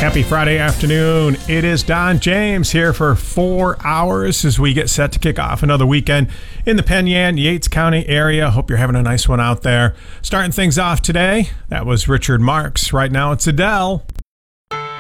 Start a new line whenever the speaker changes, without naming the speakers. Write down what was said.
Happy Friday afternoon. It is Don James here for 4 hours as we get set to kick off another weekend in the Penn Yan, Yates County area. Hope you're having a nice one out there. Starting things off today, that was Richard Marx. Right now it's Adele.